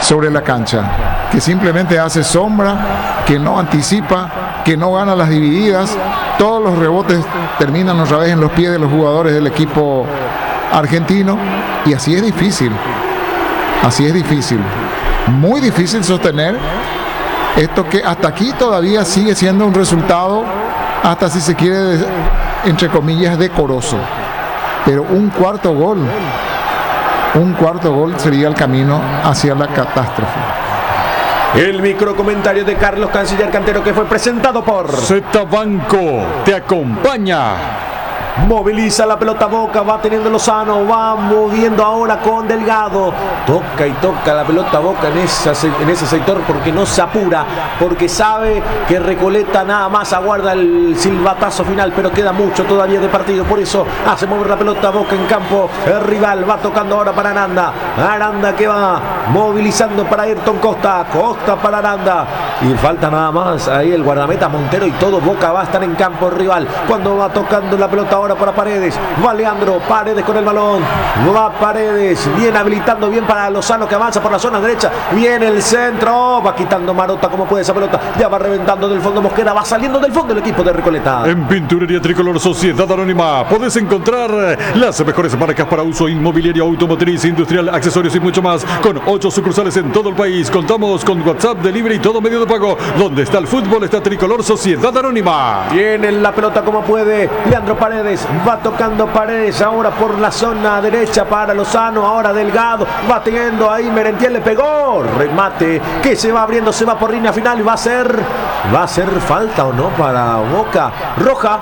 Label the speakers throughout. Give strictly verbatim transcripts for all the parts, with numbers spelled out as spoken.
Speaker 1: sobre la cancha, que simplemente hace sombra, que no anticipa, que no gana las divididas. Todos los rebotes terminan otra vez en los pies de los jugadores del equipo argentino, y así es difícil, así es difícil, muy difícil sostener esto que hasta aquí todavía sigue siendo un resultado, hasta si se quiere, entre comillas, decoroso. Pero un cuarto gol, un cuarto gol sería el camino hacia la catástrofe.
Speaker 2: El microcomentario de Carlos Canciller Cantero, que fue presentado por
Speaker 3: Z Banco, te acompaña.
Speaker 2: Moviliza la pelota Boca, va teniendo Lozano, va moviendo ahora con Delgado, toca y toca la pelota Boca en, esa, en ese sector, porque no se apura, porque sabe que Recoleta nada más aguarda el silbatazo final, pero queda mucho todavía de partido, por eso hace mover la pelota Boca en campo el rival. Va tocando ahora para Aranda, Aranda que va movilizando para Ayrton Costa, Costa para Aranda, y falta nada más ahí el guardameta Montero, y todo Boca va a estar en campo rival cuando va tocando la pelota ahora para Paredes. Va Leandro Paredes con el balón, va Paredes, bien habilitando bien para Lozano, que avanza por la zona derecha, viene el centro, va quitando Marota como puede esa pelota, ya va reventando del fondo Mosquera, va saliendo del fondo el equipo de Recoleta.
Speaker 3: En Pinturería Tricolor Sociedad Anónima podés encontrar las mejores marcas para uso inmobiliario, automotriz, industrial, accesorios y mucho más, con ocho sucursales en todo el país. Contamos con WhatsApp, delivery y todo medio de pago. Donde está el fútbol está Tricolor Sociedad Anónima.
Speaker 2: Viene la pelota como puede Leandro Paredes, va tocando Paredes ahora por la zona derecha para Lozano, ahora Delgado, va teniendo ahí Merentiel, le pegó, remate que se va abriendo, se va por línea final y va a ser, va a ser falta o no para Boca, roja,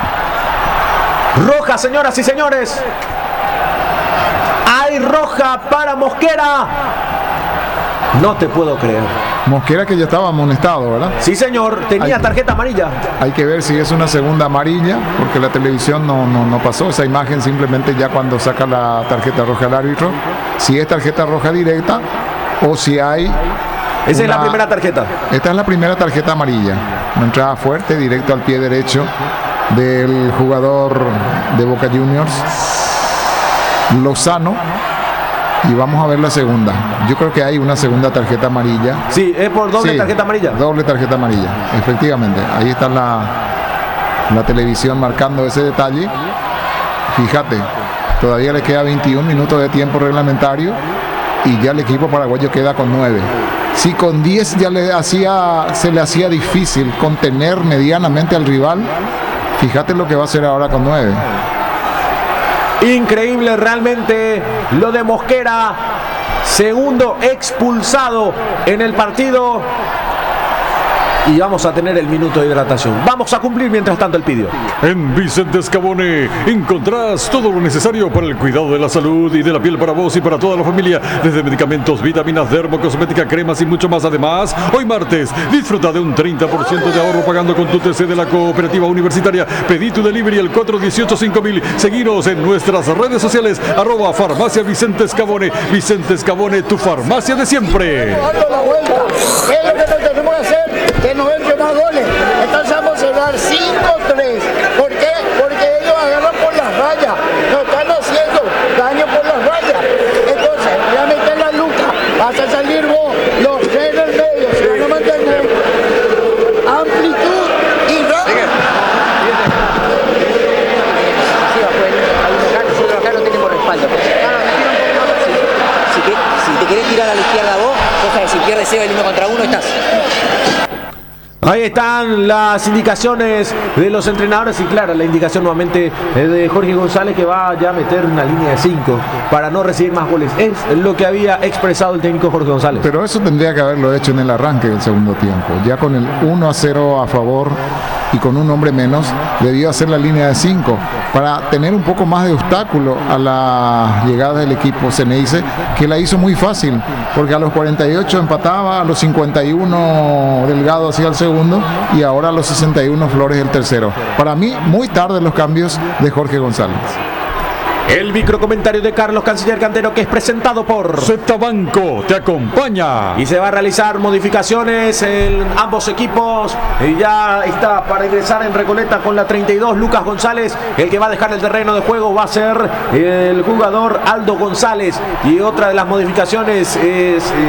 Speaker 2: roja señoras y señores, hay roja para Mosquera, no te puedo creer.
Speaker 1: Mosquera, que ya estaba amonestado, ¿verdad?
Speaker 2: Sí, señor, tenía
Speaker 1: hay,
Speaker 2: tarjeta amarilla.
Speaker 1: Hay que ver si es una segunda amarilla, porque la televisión no, no, no pasó esa imagen, simplemente ya cuando saca la tarjeta roja al árbitro, si es tarjeta roja directa o si hay...
Speaker 2: Esa una, es la primera tarjeta.
Speaker 1: Esta es la primera tarjeta amarilla, una entrada fuerte, directo al pie derecho del jugador de Boca Juniors, Lozano. Y vamos a ver la segunda. Yo creo que hay una segunda tarjeta amarilla.
Speaker 2: Sí, es por doble sí, tarjeta amarilla.
Speaker 1: Doble tarjeta amarilla, efectivamente. Ahí está la, la televisión marcando ese detalle. Fíjate, todavía le queda veintiún minutos de tiempo reglamentario y ya el equipo paraguayo queda con nueve. Si con diez ya le hacía, se le hacía difícil contener medianamente al rival, fíjate lo que va a hacer ahora con nueve.
Speaker 2: Increíble realmente lo de Mosquera, segundo expulsado en el partido. Y vamos a tener el minuto de hidratación. Vamos a cumplir mientras tanto el pidio.
Speaker 3: En Vicente Escabone encontrás todo lo necesario para el cuidado de la salud y de la piel para vos y para toda la familia. Desde medicamentos, vitaminas, dermocosmética, cremas y mucho más. Además, hoy martes, disfruta de un treinta por ciento de ahorro pagando con tu T C de la Cooperativa Universitaria. Pedí tu delivery al cuatro uno ocho cinco mil. Seguinos en nuestras redes sociales. Arroba Farmacia Vicente Escabone. Vicente Escabone, tu farmacia de siempre.
Speaker 4: Que no entre más goles, entonces vamos a cerrar cinco tres. ¿Por qué? Porque ellos agarran por las rayas, nos están haciendo daño por las rayas. Entonces, voy a meter la luca, vas a salir vos, los tres en el medio, se van a mantener amplitud y rápido.
Speaker 5: Acá no tenemos respaldo. Si, que, si te querés tirar a la izquierda vos, cosa que si pierdes Seba el uno contra uno estás.
Speaker 2: Ahí están las indicaciones de los entrenadores y claro, la indicación nuevamente de Jorge González, que va ya a meter una línea de cinco para no recibir más goles. Es lo que había expresado el técnico Jorge González.
Speaker 1: Pero eso tendría que haberlo hecho en el arranque del segundo tiempo. Ya con el uno a cero a favor y con un hombre menos, debió hacer la línea de cinco para tener un poco más de obstáculo a la llegada del equipo Ceneice, que la hizo muy fácil, porque a los cuarenta y ocho empataba, a los cincuenta y uno Delgado hacía el segundo y ahora a los sesenta y uno Flores el tercero. Para mí, muy tarde los cambios de Jorge González.
Speaker 2: El microcomentario de Carlos Canciller Cantero, que es presentado por
Speaker 3: Z Banco, te acompaña.
Speaker 2: Y se va a realizar modificaciones en ambos equipos. Y ya está para ingresar en Recoleta con la treinta y dos Lucas González. El que va a dejar el terreno de juego va a ser el jugador Aldo González. Y otra de las modificaciones es...